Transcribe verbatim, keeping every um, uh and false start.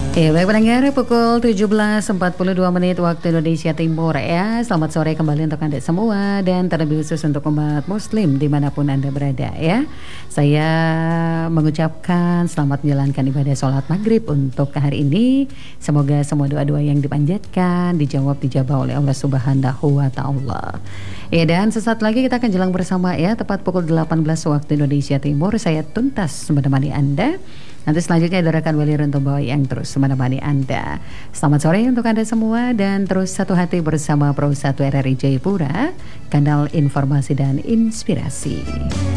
Ya, baik pendengar, pukul tujuh belas empat puluh dua menit waktu Indonesia Timur ya. Selamat sore kembali untuk Anda semua dan terlebih khusus untuk umat muslim dimanapun Anda berada ya. Saya mengucapkan selamat menjalankan ibadah sholat maghrib untuk hari ini. Semoga semua doa-doa yang dipanjatkan dijawab dijabah oleh Allah Subhanahu wa Ta'ala. Ya, dan sesaat lagi kita akan jalan bersama ya, tepat pukul delapan belas waktu Indonesia Timur. Saya tuntas menemani Anda. Nanti selanjutnya ada rekan Wali Runtubawa yang terus menemani Anda. Selamat sore untuk Anda semua dan terus satu hati bersama Pro satu R R I Jayapura, kanal informasi dan inspirasi.